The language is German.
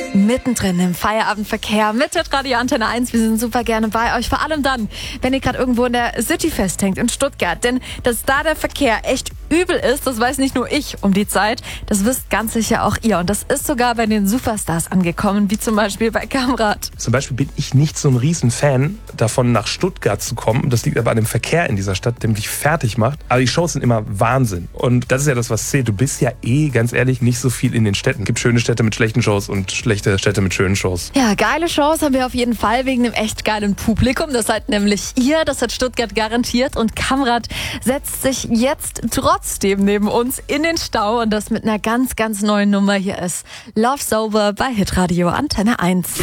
Mittendrin im Feierabendverkehr mit Radio Antenne 1. Wir sind super gerne bei euch. Vor allem dann, wenn ihr gerade irgendwo in der City festhängt in Stuttgart. Denn dass da der Verkehr echt übel ist, das weiß nicht nur ich um die Zeit. Das wisst ganz sicher auch ihr. Und das ist sogar bei den Superstars angekommen, wie zum Beispiel bei Kamrat. Zum Beispiel bin ich nicht so ein Riesenfan davon, nach Stuttgart zu kommen. Das liegt aber an dem Verkehr in dieser Stadt, der mich fertig macht. Aber die Shows sind immer Wahnsinn. Und das ist ja das, was zählt. Du bist ja ganz ehrlich, nicht so viel in den Städten. Es gibt schöne Städte mit schlechten Shows und schlechte Städte mit schönen Shows. Ja, geile Shows haben wir auf jeden Fall wegen dem echt geilen Publikum. Das seid nämlich ihr, das hat Stuttgart garantiert. Und Kamrat setzt sich jetzt trotzdem neben uns in den Stau und das mit einer ganz, ganz neuen Nummer. Hier ist Love Sober bei Hitradio Antenne 1.